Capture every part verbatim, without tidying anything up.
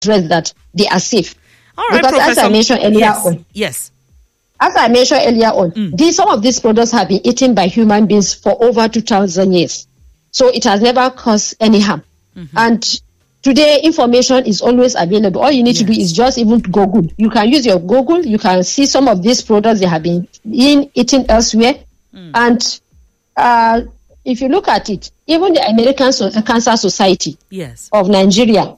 address that they are safe. All right, because Professor, as I mentioned earlier yes, on, yes. As I mentioned earlier on, mm. these, some of these products have been eaten by human beings for over two thousand years. So it has never caused any harm. Mm-hmm. And today, information is always available. All you need yes. to do is just even Google. You can use your Google. You can see some of these products they have been in, eaten elsewhere. Mm. And uh, if you look at it, even the American so- Cancer Society yes. of Nigeria.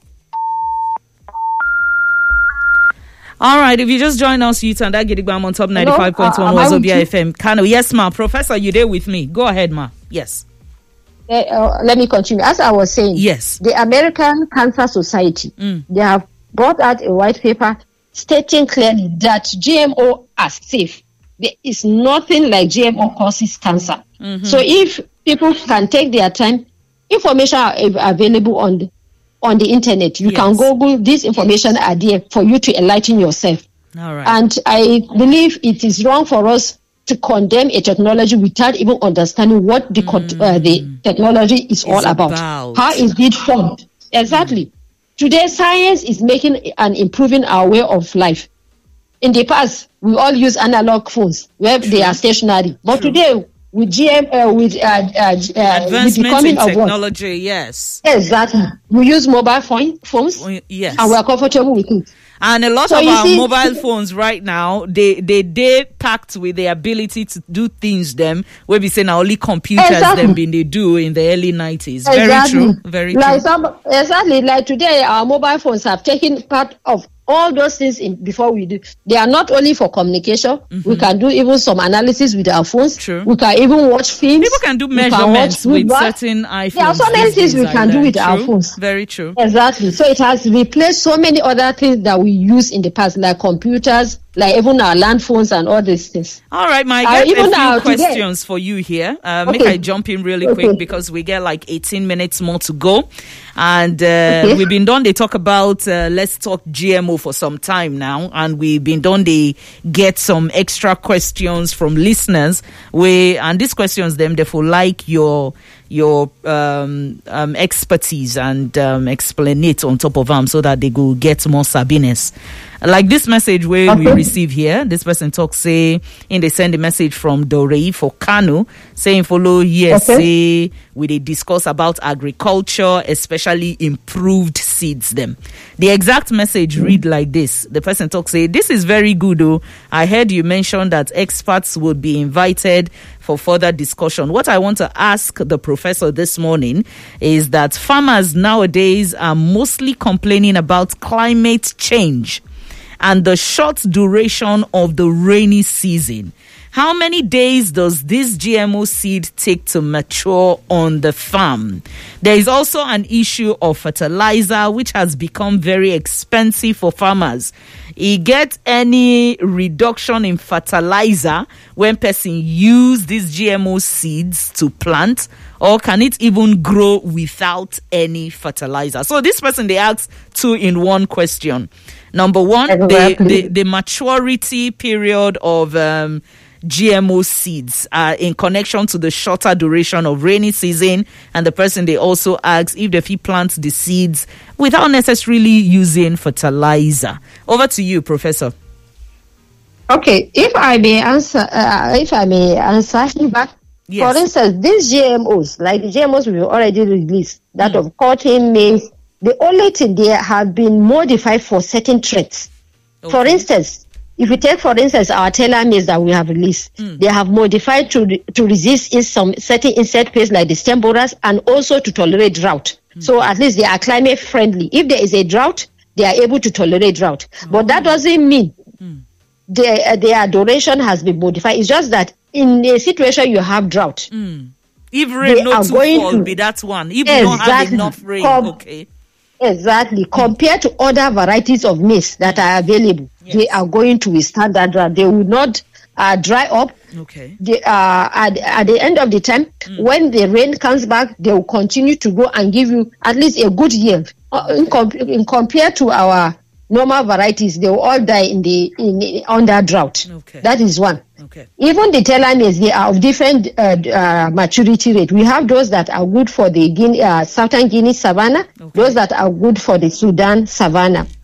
All right, if you just join us, you turn that Gidigba on top ninety-five point one uh, Wazobia F M. Kano, yes, ma. Professor, you there with me? Go ahead, ma. Yes. Uh, uh, let me continue. As I was saying, yes, the American Cancer Society, mm. they have brought out a white paper stating clearly that G M O are safe. There is nothing like G M O causes cancer. Mm-hmm. So if people can take their time, information are available on the on the internet. You yes. can Google this information are there for you to enlighten yourself. All right. And I believe it is wrong for us to condemn a technology without even understanding what the mm. uh, the technology is it's all about. about. How is it formed? Exactly. Mm. Today, science is making and improving our way of life. In the past, we all use analog phones where True. They are stationary. But True. Today, with G M, uh, with, uh, uh, uh, with the coming in of technology, what? yes. Exactly. We use mobile phone, phones, yes. and we are comfortable with it. And a lot so of our see, mobile phones right now, they they they packed with the ability to do things them where we say now only computers exactly. them been they do in the early nineties. Exactly. Very true. Very like true. Some, exactly. Like today, our mobile phones have taken part of all those things in, before we do. They are not only for communication. Mm-hmm. We can do even some analysis with our phones. True. We can even watch films. People can do measurements can with certain iPhones. There are so many things we can do with true. our phones. Very true. Exactly. So it has replaced so many other things that we use in the past, like computers, like even our land phones and all these things. All right, Mike, I got uh, a few questions today. for you here. Uh, okay. Make I jump in really okay. quick because we get like eighteen minutes more to go. And uh, okay. we've been done, they talk about, uh, let's talk G M O for some time now. And we've been done, they get some extra questions from listeners. We, and these questions, them, therefore, like your your um, um, expertise and um, explain it on top of them so that they go get more sabiness. Like this message where okay. we receive here, this person talks, say, and they send a message from Dorei for Kano, saying follow here, okay. say, we they discuss about agriculture, especially improved seeds them. The exact message mm-hmm. read like this. The person talks, say, this is very good, oh. I heard you mention that experts would be invited for further discussion. What I want to ask the professor this morning is that farmers nowadays are mostly complaining about climate change and the short duration of the rainy season. How many days does this G M O seed take to mature on the farm? There is also an issue of fertilizer, which has become very expensive for farmers. You get any reduction in fertilizer when person use these G M O seeds to plant, or can it even grow without any fertilizer? So this person, they ask two in one question. Number one, exactly. the, the, the maturity period of um, G M O seeds uh, in connection to the shorter duration of rainy season. And the person, they also ask if they plant the seeds without necessarily using fertilizer. Over to you, Professor. Okay, if I may answer, uh, if I may answer back. Yes. For instance, these G M Os, like the G M Os we already released, that mm. of cotton, maize, the only thing they have been modified for certain traits. Okay. For instance, if you take, for instance, our tailor maize that we have released, mm. they have modified to to resist in some certain insect pests like the stem borers and also to tolerate drought. Mm. So at least they are climate friendly. If there is a drought, they are able to tolerate drought. Mm. But that doesn't mean mm. their, uh, their duration has been modified. It's just that in a situation you have drought. Mm. If rain not to fall, to, be that one. If exactly, you don't have enough rain, com- okay. Exactly. Mm. Compared to other varieties of maize that are available, yes. they are going to withstand that drought. They will not uh, dry up. Okay. They, uh, at, at the end of the time, mm. when the rain comes back, they will continue to grow and give you at least a good yield. Uh, in, comp- in compared to our normal varieties, they will all die in the in under drought. Okay. That is one. Okay. Even the telomeres, they are of different uh, uh, maturity rate. We have those that are good for the Guinea, uh, Southern Guinea savanna, okay. those that are good for the Sudan savanna.